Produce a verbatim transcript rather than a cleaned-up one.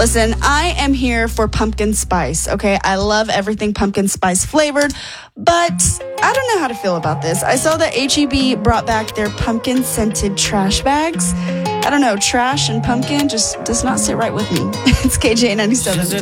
Listen, I am here for pumpkin spice, okay? I love everything pumpkin spice flavored, but I don't know how to feel about this. I saw that H E B brought back their pumpkin scented trash bags. I don't know, trash and pumpkin just does not sit right with me. It's K J ninety-seven.